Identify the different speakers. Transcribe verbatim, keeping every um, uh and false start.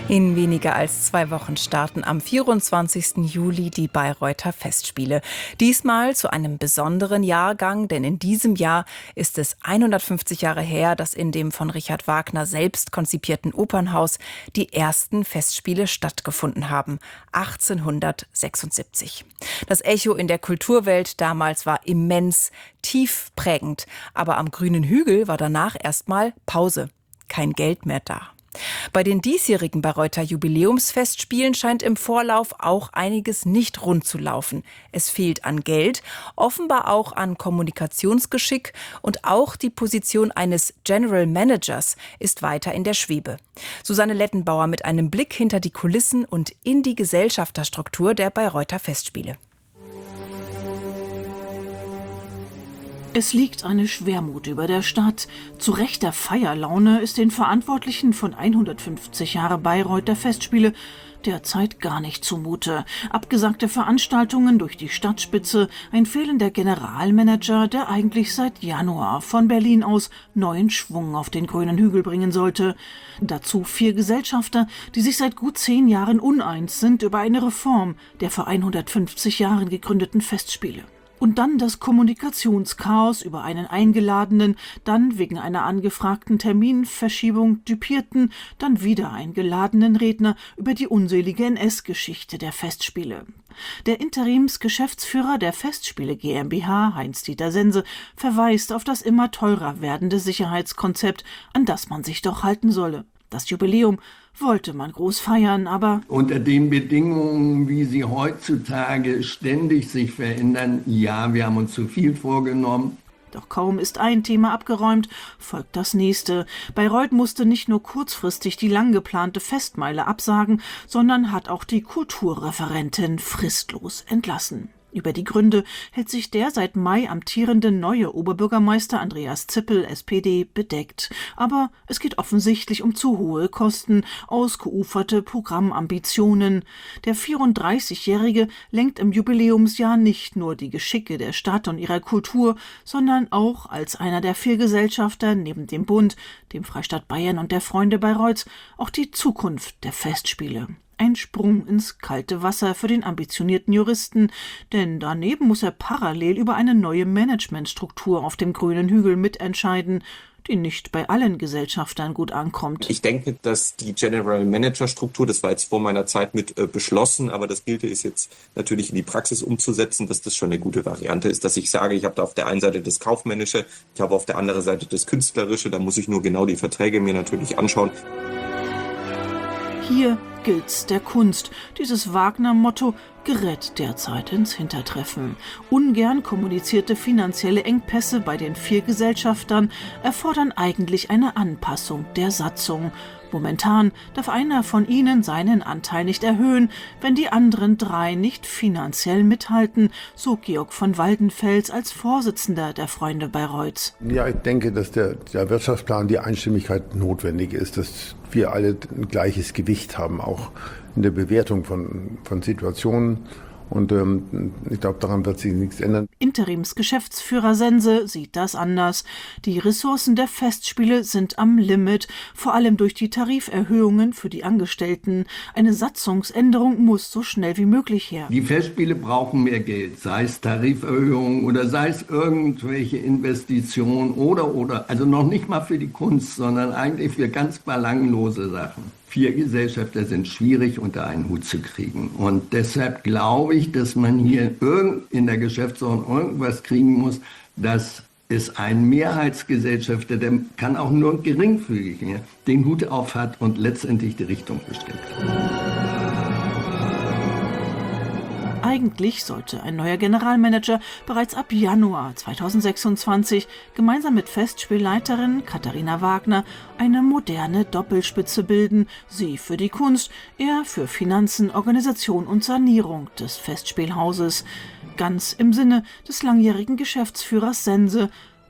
Speaker 1: In weniger als zwei Wochen starten am vierundzwanzigsten Juli die Bayreuther Festspiele. Diesmal zu einem besonderen Jahrgang, denn in diesem Jahr ist es hundertfünfzig Jahre her, dass in dem von Richard Wagner selbst konzipierten Opernhaus die ersten Festspiele stattgefunden haben, achtzehnhundertsechsundsiebzig. Das Echo in der Kulturwelt damals war immens, tief prägend. Aber am grünen Hügel war danach erstmal Pause, kein Geld mehr da. Bei den diesjährigen Bayreuther Jubiläumsfestspielen scheint im Vorlauf auch einiges nicht rund zu laufen. Es fehlt an Geld, offenbar auch an Kommunikationsgeschick und auch die Position eines General Managers ist weiter in der Schwebe. Susanne Lettenbauer mit einem Blick hinter die Kulissen und in die Gesellschafterstruktur der Bayreuther Festspiele.
Speaker 2: Es liegt eine Schwermut über der Stadt. Zu rechter Feierlaune ist den Verantwortlichen von hundertfünfzig Jahre Bayreuther Festspiele derzeit gar nicht zumute. Abgesagte Veranstaltungen durch die Stadtspitze, ein fehlender Generalmanager, der eigentlich seit Januar von Berlin aus neuen Schwung auf den grünen Hügel bringen sollte. Dazu vier Gesellschafter, die sich seit gut zehn Jahren uneins sind über eine Reform der vor hundertfünfzig Jahren gegründeten Festspiele. Und dann das Kommunikationschaos über einen eingeladenen, dann wegen einer angefragten Terminverschiebung düpierten, dann wieder eingeladenen Redner über die unselige N S-Geschichte der Festspiele. Der Interimsgeschäftsführer der Festspiele GmbH, Heinz-Dieter Sense, verweist auf das immer teurer werdende Sicherheitskonzept, an das man sich doch halten solle. Das Jubiläum wollte man groß feiern, aber
Speaker 3: unter den Bedingungen, wie sie heutzutage ständig sich verändern, ja, wir haben uns zu viel vorgenommen.
Speaker 2: Doch kaum ist ein Thema abgeräumt, folgt das nächste. Bayreuth musste nicht nur kurzfristig die lang geplante Festmeile absagen, sondern hat auch die Kulturreferentin fristlos entlassen. Über die Gründe hält sich der seit Mai amtierende neue Oberbürgermeister Andreas Zippel, S P D, bedeckt. Aber es geht offensichtlich um zu hohe Kosten, ausgeuferte Programmambitionen. Der vierunddreißigjährige lenkt im Jubiläumsjahr nicht nur die Geschicke der Stadt und ihrer Kultur, sondern auch als einer der vier Gesellschafter neben dem Bund, dem Freistaat Bayern und der Freunde Bayreuths auch die Zukunft der Festspiele. Ein Sprung ins kalte Wasser für den ambitionierten Juristen, denn daneben muss er parallel über eine neue Managementstruktur auf dem grünen Hügel mitentscheiden, die nicht bei allen Gesellschaftern gut ankommt.
Speaker 4: Ich denke, dass die General Manager Struktur, das war jetzt vor meiner Zeit mit äh, beschlossen, aber das gilt es jetzt natürlich in die Praxis umzusetzen, dass das schon eine gute Variante ist, dass ich sage, ich habe da auf der einen Seite das Kaufmännische, ich habe auf der anderen Seite das Künstlerische, da muss ich nur genau die Verträge mir natürlich anschauen.
Speaker 2: Hier gilt's der Kunst. Dieses Wagner-Motto gerät derzeit ins Hintertreffen. Ungern kommunizierte finanzielle Engpässe bei den vier Gesellschaftern erfordern eigentlich eine Anpassung der Satzung. Momentan darf einer von ihnen seinen Anteil nicht erhöhen, wenn die anderen drei nicht finanziell mithalten, so Georg von Waldenfels als Vorsitzender der Freunde Bayreuths.
Speaker 5: Ja, ich denke, dass der, der Wirtschaftsplan, die Einstimmigkeit notwendig ist, dass wir alle ein gleiches Gewicht haben, auch in der Bewertung von, von Situationen. Und ähm, ich glaube, daran wird sich nichts ändern.
Speaker 2: Interimsgeschäftsführer Sense sieht das anders. Die Ressourcen der Festspiele sind am Limit, vor allem durch die Tariferhöhungen für die Angestellten. Eine Satzungsänderung muss so schnell wie möglich her.
Speaker 3: Die Festspiele brauchen mehr Geld, sei es Tariferhöhungen oder sei es irgendwelche Investitionen oder, oder. Also noch nicht mal für die Kunst, sondern eigentlich für ganz belanglose Sachen. Vier Gesellschafter sind schwierig unter einen Hut zu kriegen. Und deshalb glaube ich, dass man hier in der Geschäftsordnung irgendwas kriegen muss, dass es ein Mehrheitsgesellschafter, der kann auch nur geringfügig den Hut auf hat und letztendlich die Richtung bestimmt.
Speaker 2: Eigentlich sollte ein neuer Generalmanager bereits ab Januar zweitausendsechsundzwanzig gemeinsam mit Festspielleiterin Katharina Wagner eine moderne Doppelspitze bilden, sie für die Kunst, er für Finanzen, Organisation und Sanierung des Festspielhauses. Ganz im Sinne des langjährigen Geschäftsführers Sense,